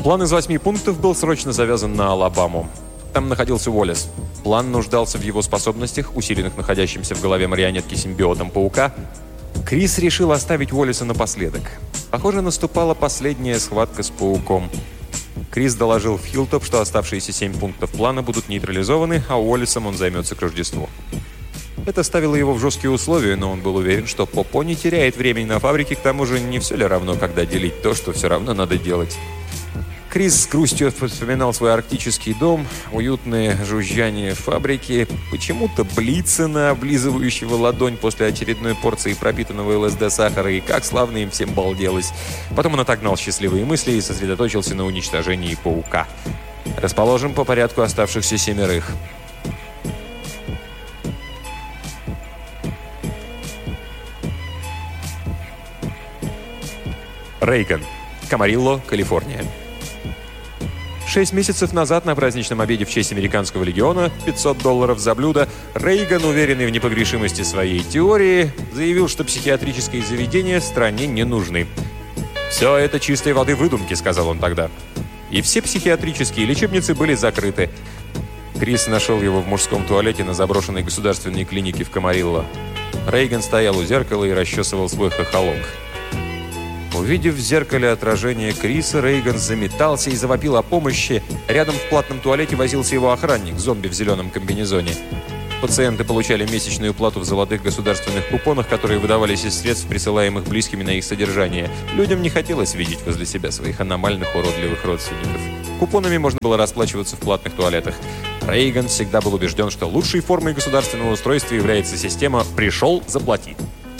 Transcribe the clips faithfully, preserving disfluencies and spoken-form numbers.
План из восьми пунктов был срочно завязан на Алабаму. Там находился Уоллес. План нуждался в его способностях, усиленных находящимся в голове марионетки симбиотом паука. Крис решил оставить Уоллеса напоследок. Похоже, наступала последняя схватка с пауком. Крис доложил в Хиллтоп, что оставшиеся семь пунктов плана будут нейтрализованы, а Уоллесом он займется к Рождеству. Это ставило его в жесткие условия, но он был уверен, что Попо не теряет времени на фабрике, к тому же не все ли равно, когда делить то, что все равно надо делать. Крис с грустью вспоминал свой арктический дом, уютное жужжание фабрики, почему-то Блицена, облизывающего ладонь после очередной порции пропитанного ЛСД сахара, и как славно им всем балделось. Потом он отогнал счастливые мысли и сосредоточился на уничтожении паука. Расположим по порядку оставшихся семерых. Рейган. Камарилло, Калифорния. Шесть месяцев назад на праздничном обеде в честь американского легиона, пятьсот долларов за блюдо, Рейган, уверенный в непогрешимости своей теории, заявил, что психиатрические заведения стране не нужны. «Все это чистой воды выдумки», — сказал он тогда. И все психиатрические лечебницы были закрыты. Крис нашел его в мужском туалете на заброшенной государственной клинике в Камарилло. Рейган стоял у зеркала и расчесывал свой хохолок. Увидев в зеркале отражение Криса, Рейган заметался и завопил о помощи. Рядом в платном туалете возился его охранник, зомби в зеленом комбинезоне. Пациенты получали месячную плату в золотых государственных купонах, которые выдавались из средств, присылаемых близкими на их содержание. Людям не хотелось видеть возле себя своих аномальных уродливых родственников. Купонами можно было расплачиваться в платных туалетах. Рейган всегда был убежден, что лучшей формой государственного устройства является система «пришел, заплати».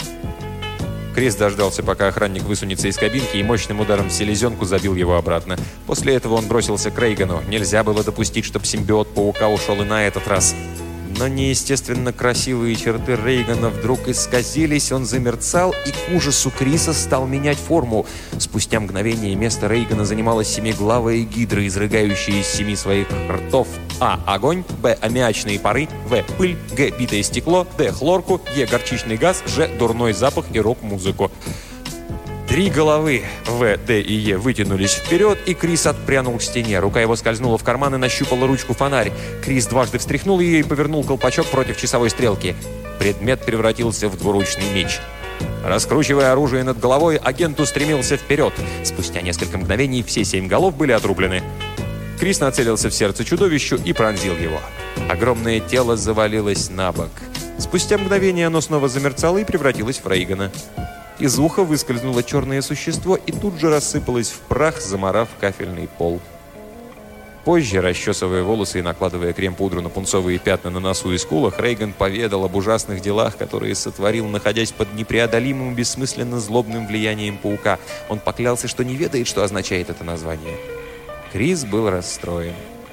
Крис дождался, пока охранник высунется из кабинки, и мощным ударом в селезенку забил его обратно. После этого он бросился к Рейгану. Нельзя было допустить, чтобы симбиот паука ушел и на этот раз. Но неестественно красивые черты Рейгана вдруг исказились, он замерцал и к ужасу Криса стал менять форму. Спустя мгновение место Рейгана занимала семиглавая гидра, изрыгающая из семи своих ртов А. Огонь, Б. Аммиачные пары, В. Пыль, Г. Битое стекло, Д. Хлорку, Е. Горчичный газ, Ж. Дурной запах и рок-музыку. Три головы В, Д и Е вытянулись вперед, и Крис отпрянул к стене. Рука его скользнула в карман и нащупала ручку фонарь. Крис дважды встряхнул ее и повернул колпачок против часовой стрелки. Предмет превратился в двуручный меч. Раскручивая оружие над головой, агент устремился вперед. Спустя несколько мгновений все семь голов были отрублены. Крис нацелился в сердце чудовищу и пронзил его. Огромное тело завалилось на бок. Спустя мгновение оно снова замерцало и превратилось в Рейгана. Из уха выскользнуло черное существо и тут же рассыпалось в прах, заморав кафельный пол. Позже, расчесывая волосы и накладывая крем-пудру на пунцовые пятна на носу и скулах, Рейган поведал об ужасных делах, которые сотворил, находясь под непреодолимым, бессмысленно злобным влиянием паука. Он поклялся, что не ведает, что означает это название. Крис был расстроен.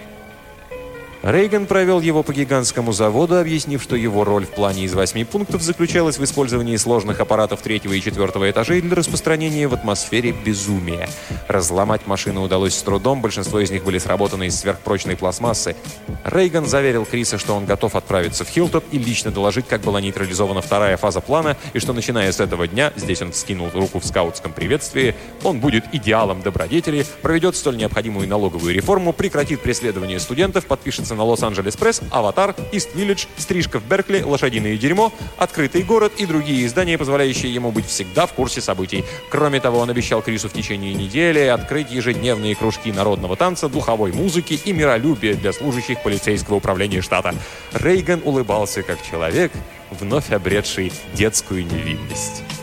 Рейган провел его по гигантскому заводу, объяснив, что его роль в плане из восьми пунктов заключалась в использовании сложных аппаратов третьего и четвертого этажей для распространения в атмосфере безумия. Разломать машину удалось с трудом, большинство из них были сработаны из сверхпрочной пластмассы. Рейган заверил Криса, что он готов отправиться в Хиллтоп и лично доложить, как была нейтрализована вторая фаза плана, и что, начиная с этого дня, здесь он вскинул руку в скаутском приветствии, он будет идеалом добродетели, проведет столь необходимую налоговую реформу, прекратит преследование студентов, подпишется на Лос-Анджелес Пресс, Аватар, Ист-Виллидж, Стрижка в Беркли, Лошадиное дерьмо, Открытый город и другие издания, позволяющие ему быть всегда в курсе событий. Кроме того, он обещал Крису в течение недели открыть ежедневные кружки народного танца, духовой музыки и миролюбия для служащих полицейского управления штата. Рейган улыбался как человек, вновь обретший детскую невинность.